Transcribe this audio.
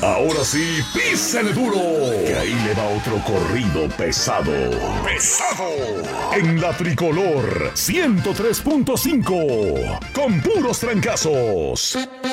Ahora sí, písale duro, que ahí le va otro corrido pesado. ¡Pesado! En la Tricolor 103.5, con puros trancazos.